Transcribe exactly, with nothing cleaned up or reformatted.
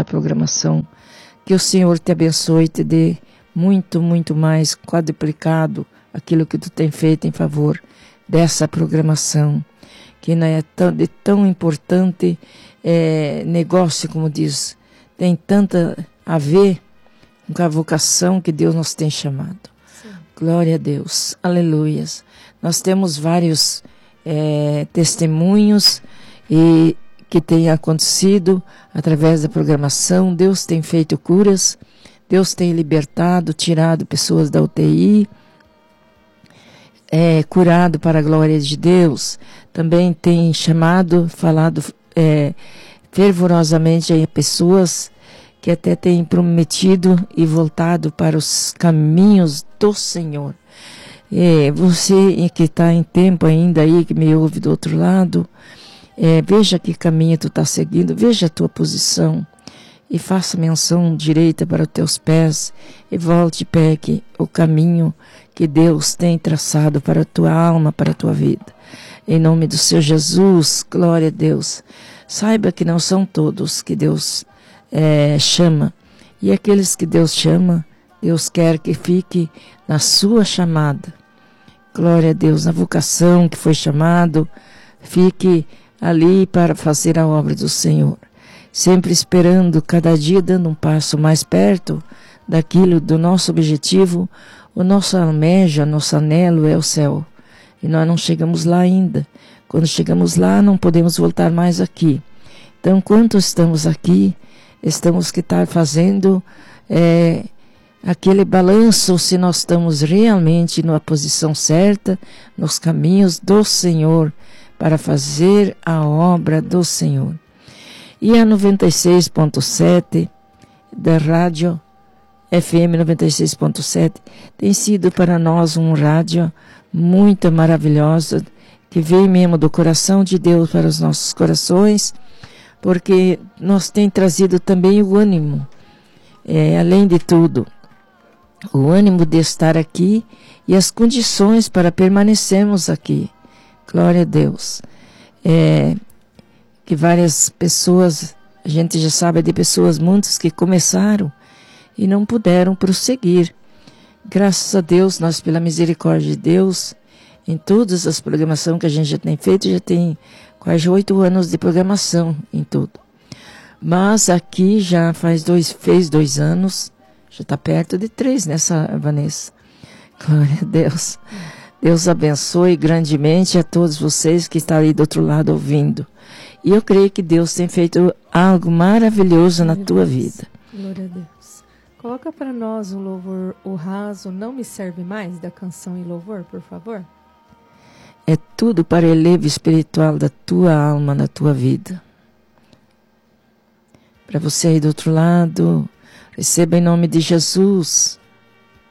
da programação. Que o Senhor te abençoe e te dê muito, muito mais quadruplicado aquilo que tu tem feito em favor dessa programação, que não é tão, de tão importante é, negócio, como diz, tem tanta a ver com a vocação que Deus nos tem chamado. Sim. Glória a Deus, aleluias. Nós temos vários é, testemunhos e que tem acontecido através da programação. Deus tem feito curas, Deus tem libertado, tirado pessoas da U T I, é, curado para a glória de Deus. Também tem chamado, falado é, fervorosamente a pessoas que até têm prometido e voltado para os caminhos do Senhor. É, você que está em tempo ainda aí, que me ouve do outro lado, é, veja que caminho tu está seguindo, veja a tua posição e faça menção direita para os teus pés e volte e pegue o caminho que Deus tem traçado para a tua alma, para a tua vida. Em nome do Senhor Jesus, glória a Deus. Saiba que não são todos que Deus é, chama. E aqueles que Deus chama, Deus quer que fique na sua chamada. Glória a Deus, na vocação que foi chamado, fique ali para fazer a obra do Senhor. Sempre esperando, cada dia dando um passo mais perto daquilo, do nosso objetivo. O nosso almeja, nosso anelo é o céu. E nós não chegamos lá ainda. Quando chegamos lá, não podemos voltar mais aqui. Então, enquanto estamos aqui, estamos que estar fazendo é, aquele balanço se nós estamos realmente na posição certa, nos caminhos do Senhor, para fazer a obra do Senhor. E a noventa e seis ponto sete da rádio F M noventa e seis ponto sete tem sido para nós um rádio muito maravilhoso, que vem mesmo do coração de Deus para os nossos corações, porque nos tem trazido também o ânimo, é, além de tudo, o ânimo de estar aqui e as condições para permanecermos aqui. Glória a Deus. É, que várias pessoas, a gente já sabe de pessoas, muitas que começaram e não puderam prosseguir. Graças a Deus, nós, pela misericórdia de Deus, em todas as programações que a gente já tem feito, já tem quase oito anos de programação em tudo. Mas aqui já faz dois, fez dois anos, já está perto de três nessa, Vanessa. Glória a Deus. Deus abençoe grandemente a todos vocês que estão aí do outro lado ouvindo. E eu creio que Deus tem feito algo maravilhoso na tua vida. Glória a Deus. Coloca para nós o louvor, o raso, Não Me Serve Mais, da canção e louvor, por favor. É tudo para elevo espiritual da tua alma, na tua vida. Para você aí do outro lado, receba em nome de Jesus.